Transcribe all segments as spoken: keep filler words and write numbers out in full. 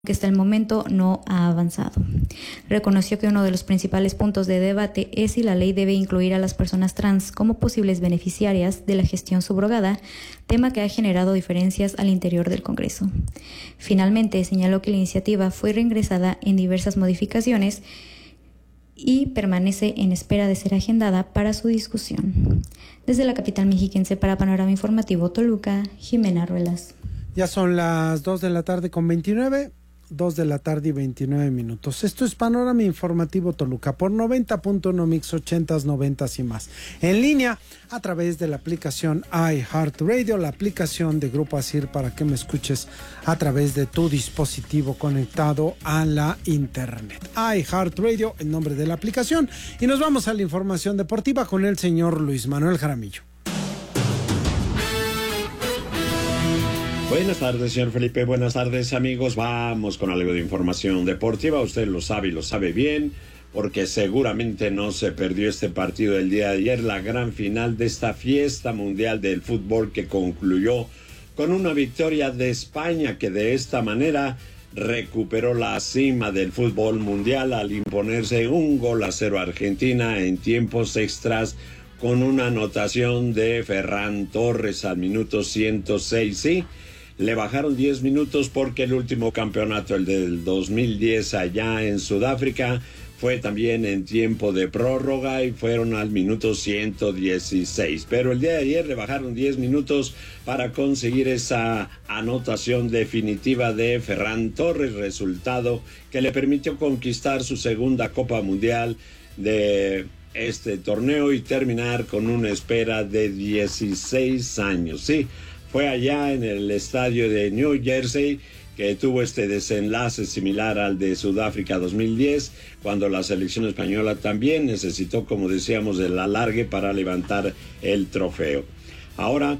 que hasta el momento no ha avanzado. Reconoció que uno de los principales puntos de debate es si la ley debe incluir a las personas trans como posibles beneficiarias de la gestión subrogada, tema que ha generado diferencias al interior del Congreso. Finalmente, señaló que la iniciativa fue reingresada en diversas modificaciones y permanece en espera de ser agendada para su discusión. Desde la capital mexiquense para Panorama Informativo Toluca, Jimena Ruelas. Ya son las dos de la tarde con veintinueve. dos de la tarde y veintinueve minutos. Esto es Panorama Informativo Toluca por noventa punto uno Mix ochentas, noventas y más. En línea a través de la aplicación iHeartRadio, la aplicación de Grupo Asir para que me escuches a través de tu dispositivo conectado a la internet. iHeartRadio, el nombre de la aplicación. Y nos vamos a la información deportiva con el señor Luis Manuel Jaramillo. Buenas tardes, señor Felipe. Buenas tardes, amigos. Vamos con algo de información deportiva. Usted lo sabe y lo sabe bien, porque seguramente no se perdió este partido del día de ayer, la gran final de esta fiesta mundial del fútbol que concluyó con una victoria de España, que de esta manera recuperó la cima del fútbol mundial al imponerse un gol a cero a Argentina en tiempos extras, con una anotación de Ferran Torres al minuto ciento seis. Sí, le bajaron diez minutos porque el último campeonato, el del dos mil diez allá en Sudáfrica, fue también en tiempo de prórroga y fueron al minuto ciento dieciséis. Pero el día de ayer le bajaron diez minutos para conseguir esa anotación definitiva de Ferran Torres, resultado que le permitió conquistar su segunda Copa Mundial de este torneo y terminar con una espera de dieciséis años. Sí, fue allá en el estadio de New Jersey que tuvo este desenlace similar al de Sudáfrica dos mil diez, cuando la selección española también necesitó, como decíamos, el alargue para levantar el trofeo. Ahora,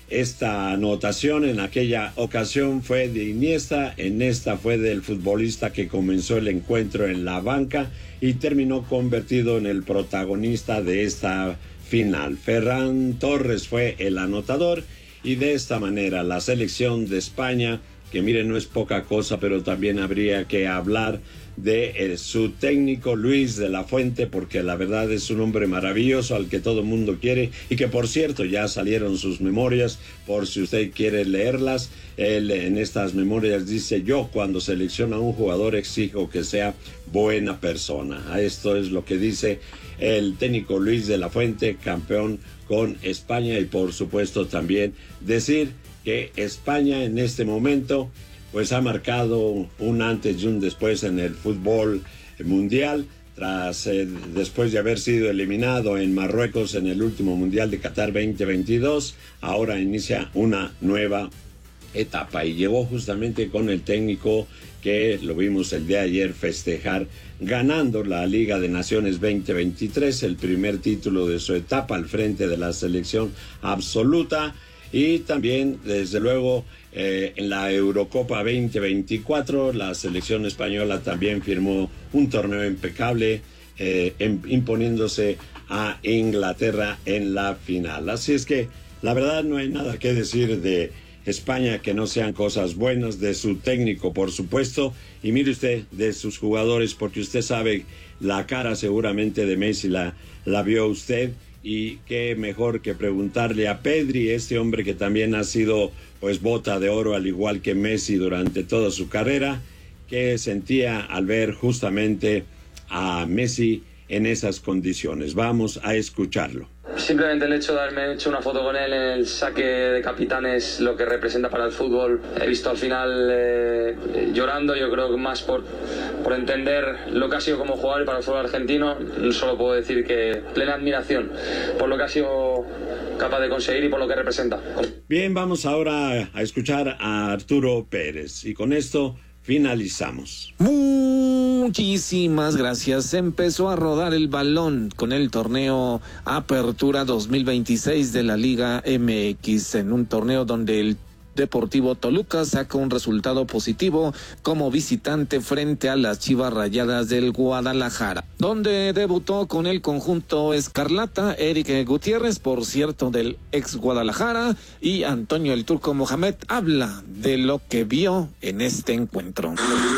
esta anotación en aquella ocasión fue de Iniesta, en esta fue del futbolista que comenzó el encuentro en la banca y terminó convertido en el protagonista de esta final. Ferran Torres fue el anotador y de esta manera la selección de España, que miren, no es poca cosa, pero también habría que hablar de eh, su técnico Luis de la Fuente, porque la verdad es un hombre maravilloso al que todo el mundo quiere y que, por cierto, ya salieron sus memorias, por si usted quiere leerlas. Él en estas memorias dice: yo cuando selecciono a un jugador exijo que sea buena persona. Esto es lo que dice el técnico Luis de la Fuente, campeón con España, y por supuesto también decir que España en este momento pues ha marcado un antes y un después en el fútbol mundial, tras eh, después de haber sido eliminado en Marruecos en el último Mundial de Qatar veinte veintidós, ahora inicia una nueva etapa y llegó justamente con el técnico que lo vimos el día de ayer festejar, ganando la Liga de Naciones veinte veintitrés, el primer título de su etapa al frente de la selección absoluta. Y también, desde luego, eh, en la Eurocopa veinte veinticuatro, la selección española también firmó un torneo impecable, eh, em, imponiéndose a Inglaterra en la final. Así es que, la verdad, no hay nada que decir de España que no sean cosas buenas, de su técnico, por supuesto, y mire usted, de sus jugadores, porque usted sabe, la cara seguramente de Messi la, la vio usted. Y qué mejor que preguntarle a Pedri, este hombre que también ha sido pues bota de oro al igual que Messi durante toda su carrera, qué sentía al ver justamente a Messi en esas condiciones. Vamos a escucharlo. Simplemente el hecho de haberme hecho una foto con él en el saque de capitanes, lo que representa para el fútbol. He visto al final eh, llorando, yo creo que más por, por entender lo que ha sido como jugador y para el fútbol argentino. Solo puedo decir que plena admiración por lo que ha sido capaz de conseguir y por lo que representa. Bien, vamos ahora a escuchar a Arturo Pérez y con esto finalizamos. Muchísimas gracias. Empezó a rodar el balón con el torneo Apertura dos mil veintiséis de la Liga M X, en un torneo donde el Deportivo Toluca saca un resultado positivo como visitante frente a las Chivas Rayadas del Guadalajara, donde debutó con el conjunto escarlata Eric Gutiérrez, por cierto, del ex Guadalajara, y Antonio el Turco Mohamed habla de lo que vio en este encuentro.